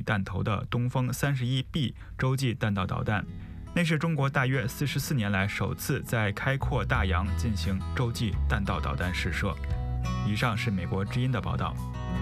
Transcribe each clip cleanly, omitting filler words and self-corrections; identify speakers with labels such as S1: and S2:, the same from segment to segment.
S1: 弹头的东风31B 洲际弹道导弹。那是中国大约44年来首次在开阔大洋进行洲际弹道导弹试射。以上是美国之音的报道。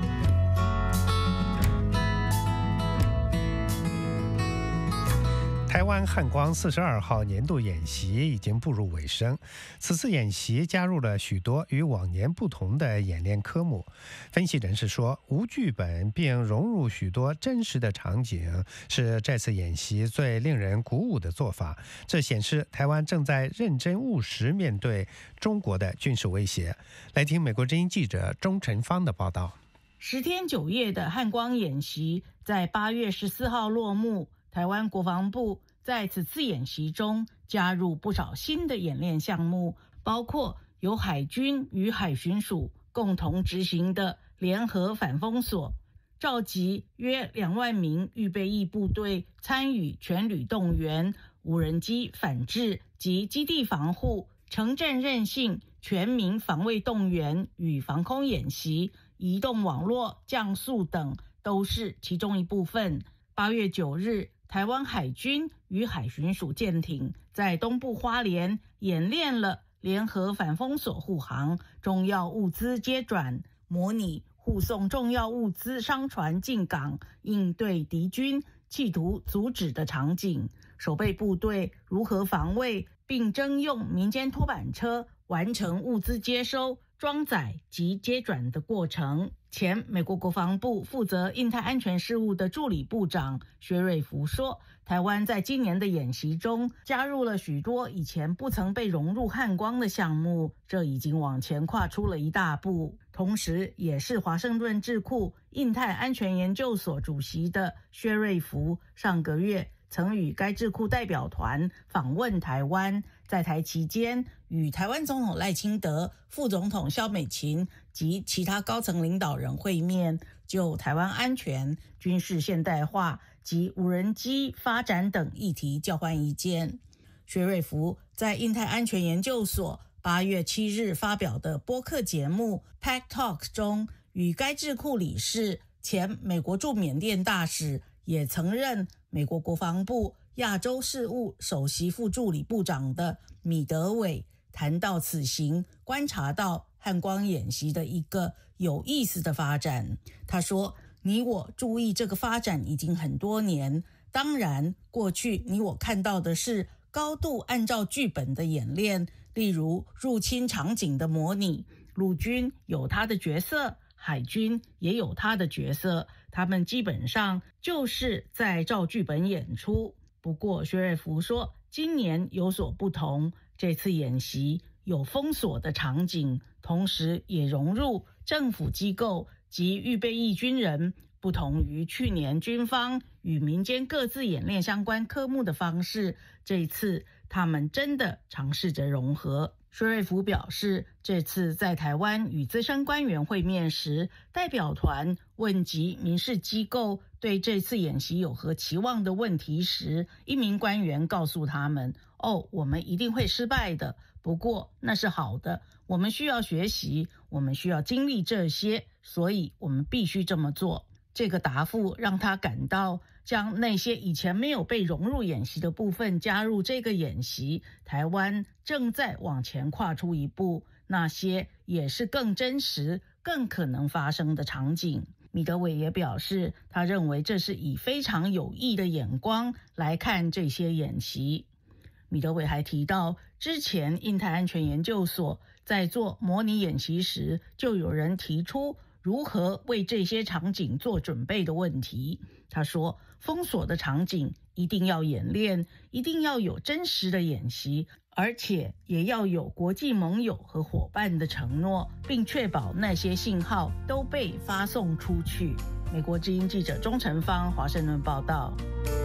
S2: 台湾汉光42号年度演习已经步入尾声，此次演习加入了许多与往年不同的演练科目。分析人士说，无剧本并融入许多真实的场景，是这次演习最令人鼓舞的做法。这显示台湾正在认真务实面对中国的军事威胁。来听美国之音记者钟晨芳的报道。
S3: 10天9夜的汉光演习在8月14号落幕。台湾国防部在此次演习中加入不少新的演练项目，包括由海军与海巡署共同执行的联合反封锁，召集约2万名预备役部队参与全旅动员、无人机反制及基地防护、城镇韧性、全民防卫动员与防空演习、移动网络降速等都是其中一部分。8月9日，台湾海军与海巡署舰艇在东部花莲演练了联合反封锁护航、重要物资接转，模拟护送重要物资商船进港，应对敌军企图阻止的场景，守备部队如何防卫，并征用民间拖板车完成物资接收、装载及接转的过程。前美国国防部负责印太安全事务的助理部长薛瑞福说，台湾在今年的演习中加入了许多以前不曾被融入汉光的项目，这已经往前跨出了一大步。同时也是华盛顿智库印太安全研究所主席的薛瑞福上个月曾与该智库代表团访问台湾，在台期间与台湾总统赖清德、副总统萧美琴及其他高层领导人会面，就台湾安全、军事现代化及无人机发展等议题交换意见。薛瑞福在印太安全研究所8月7日发表的播客节目 Pack Talk 中，与该智库理事、前美国驻缅甸大使，也曾任美国国防部亚洲事务首席副助理部长的米德伟谈到此行观察到汉光演习的一个有意思的发展。他说，你我注意这个发展已经很多年，当然过去你我看到的是高度按照剧本的演练，例如入侵场景的模拟，陆军有他的角色，海军也有他的角色，他们基本上就是在照剧本演出。不过薛瑞福说，今年有所不同，这次演习有封锁的场景，同时也融入政府机构及预备役军人，不同于去年军方与民间各自演练相关科目的方式，这一次他们真的尝试着融合。薛瑞福表示，这次在台湾与资深官员会面时，代表团问及民事机构对这次演习有何期望的问题时，一名官员告诉他们，我们一定会失败的，不过那是好的，我们需要学习，我们需要经历这些，所以我们必须这么做。这个答复让他感到，将那些以前没有被融入演习的部分加入这个演习，台湾正在往前跨出一步，那些也是更真实、更可能发生的场景。米德伟也表示，他认为这是以非常有益的眼光来看这些演习。米德伟还提到，之前印太安全研究所在做模拟演习时，就有人提出如何为这些场景做准备的问题。他说，封锁的场景一定要演练，一定要有真实的演习，而且也要有国际盟友和伙伴的承诺，并确保那些信号都被发送出去。美国之音记者钟晨芳，华盛顿报道。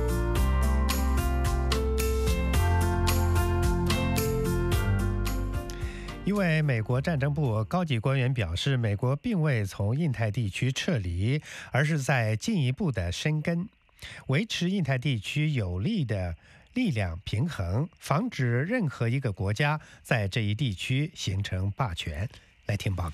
S2: 一位美国战争部高级官员表示，美国并未从印太地区撤离，而是在进一步的深耕，维持印太地区有利的力量平衡，防止任何一个国家在这一地区形成霸权。来听报道。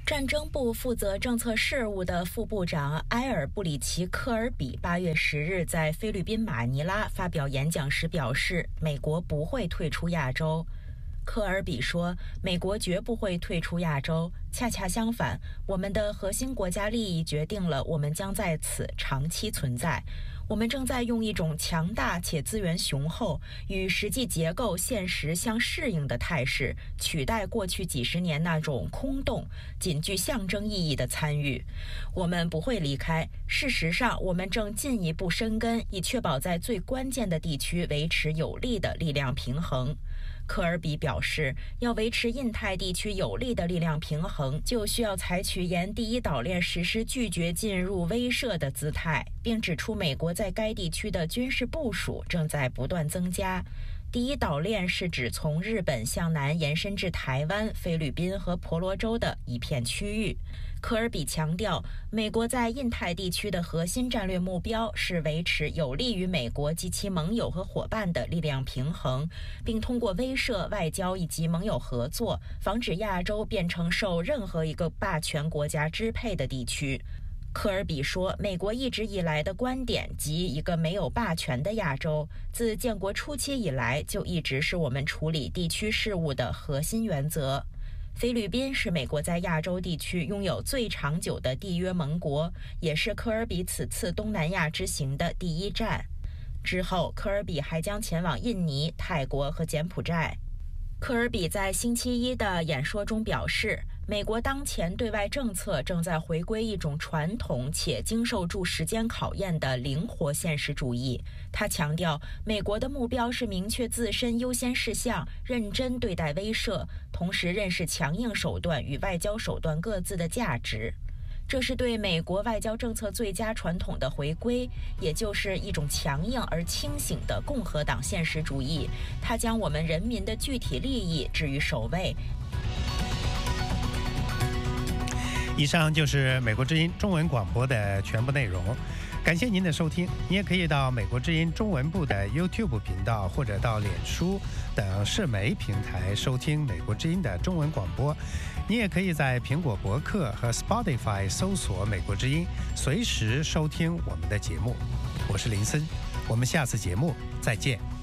S4: 战争部负责政策事务的副部长埃尔布里奇科尔比8月10日在菲律宾马尼拉发表演讲时表示，美国不会退出亚洲。科尔比说，美国绝不会退出亚洲，恰恰相反，我们的核心国家利益决定了我们将在此长期存在。我们正在用一种强大且资源雄厚、与实际结构现实相适应的态势，取代过去几十年那种空洞、仅具象征意义的参与。我们不会离开，事实上，我们正进一步深耕，以确保在最关键的地区维持有力的力量平衡。科尔比表示，要维持印太地区有力的力量平衡，就需要采取沿第一岛链实施拒绝进入威慑的姿态，并指出美国在该地区的军事部署正在不断增加。第一岛链是指从日本向南延伸至台湾、菲律宾和婆罗洲的一片区域。科尔比强调，美国在印太地区的核心战略目标是维持有利于美国及其盟友和伙伴的力量平衡，并通过威慑、外交以及盟友合作，防止亚洲变成受任何一个霸权国家支配的地区。科尔比说，美国一直以来的观点及一个没有霸权的亚洲，自建国初期以来就一直是我们处理地区事务的核心原则。菲律宾是美国在亚洲地区拥有最长久的缔约盟国，也是科尔比此次东南亚之行的第一站。之后，科尔比还将前往印尼、泰国和柬埔寨。科尔比在星期一的演说中表示，美国当前对外政策正在回归一种传统且经受住时间考验的灵活现实主义。他强调，美国的目标是明确自身优先事项，认真对待威慑，同时认识强硬手段与外交手段各自的价值。这是对美国外交政策最佳传统的回归，也就是一种强硬而清醒的共和党现实主义。它将我们人民的具体利益置于首位。
S2: 以上就是美国之音中文广播的全部内容，感谢您的收听。你也可以到美国之音中文部的 YouTube 频道或者到脸书等社媒平台收听美国之音的中文广播。你也可以在苹果博客和 Spotify 搜索美国之音，随时收听我们的节目。我是林森，我们下次节目再见。